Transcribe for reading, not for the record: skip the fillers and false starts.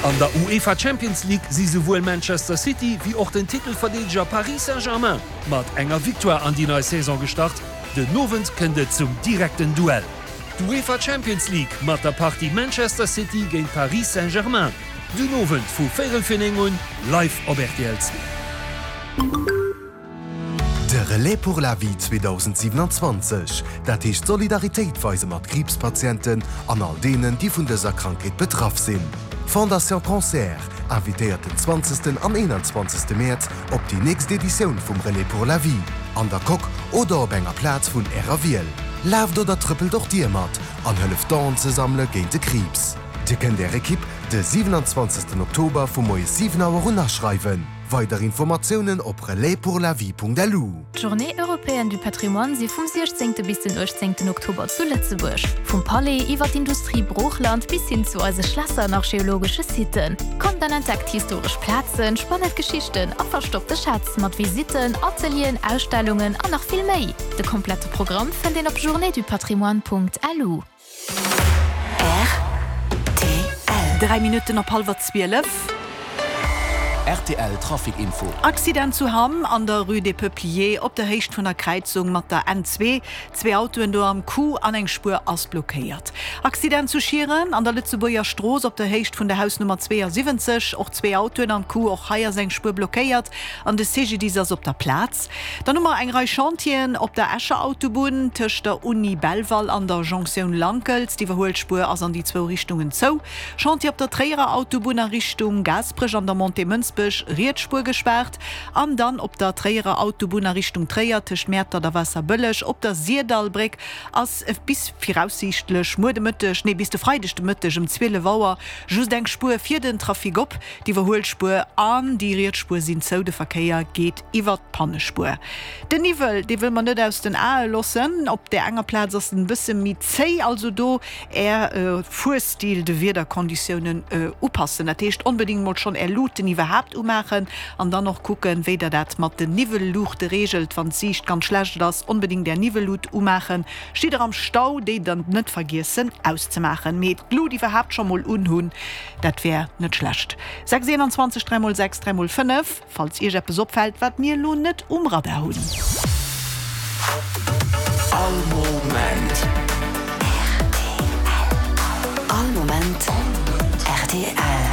An der UEFA Champions League sie sowohl Manchester City wie auch den Titelverteidiger Paris Saint-Germain mat enger Victoire an die neue Saison gestartet. De Novent kënnet zum direkten Duell. Die UEFA Champions League mat der Partie Manchester City gegen Paris Saint-Germain. Du Novent vu Ferelfinningun live op RTL 2. De Relais pour la Vie 2027, dat hicht Solidaritéitweise mat Krebspatienten an all denen, die vun dieser Krankheit betraff sinn. Fondation Cancer invitiert den 20. am 21. März op die nächste Edition vom Relais pour la Vie, an der Kok oder op enger Platz vun Eraviel. Lauft oder trippelt doch dir mat, an hëlleft Dawn ze sammle géint de Krebs. Di kennt der Equipe de 27. Oktober vum moie 7 Auer nachschreiwen. Weitere Informationen op relaispourlavie.lu. Journée européenne du Patrimoine sie vom 16. bis den 18. Oktober zu Lützeburg. Vom Palais iwwer Industrie Bruchland bis hin zu eise Schlösser nach geologische Sitten. Kommt dann entdeckt historisch Plätzen, spannend Geschichten, a verstoppte Schatz, mat Visiten, Atelieren, Ausstellungen an noch viel méi. De komplette Programm findet op journeedupatrimoine.lu. RTL 3 Minuten op 11:30. RTL Trafikinfo. Accident zu haben an der Rue des Peupliers op der Hecht von der Kreuzung mat der N2. 2 Autoen do am Kuh an eng Spur ass blockiert. Accident zu Schieren an der Lützeburger Stroß op der Hecht von der Hausnummer 72. Auch 2 Autoen am Kuh auch heier seg Spur blockiert an de CG dieses op der Platz. Dann nummer eng Reihe Chantien op der Escher Autobahn tisch der Uni Belval an der Jonction Lankels. Die Verholspur as an die 2 Richtungen zo. Chantier op der Träger Autobahn Richtung Gasbrich an der Montemünz Rietspur gesperrt, an dann op der Träger Autobahn Richtung Träger tisch Mäter der Wasser bëllech, op der Sierdalbrick as bis voraussichtlech Mudemütte Schnee bis de freidigchte Müttech um 12 Wauer just eng Spur 4 den Trafik op, die Verholspur an die Rietspur sind zo de Verkehr geht iwwer Pannespur. Den Nivel, die will man net aus den Ae lossen, op der enger Platz ass ein bisschen mit zäh, also do Fuhrstil de Wederkonditionen oppassen. Dat heißt unbedingt mal schon erluten überhaupt ummachen an dann noch gucken, weder dat mat den Nivelluch de regelt van Sicht ganz schlecht das unbedingt der Nivellut ummachen. Steht er am Stau, de dann net vergessen auszumachen. Mit Glu die verhabt schon mal unhun, dat wär net schlecht. 621 306 305, falls ihr Jeppe opfällt, wat mir lohn net umrad erholen. All Moment. All Moment. RTL.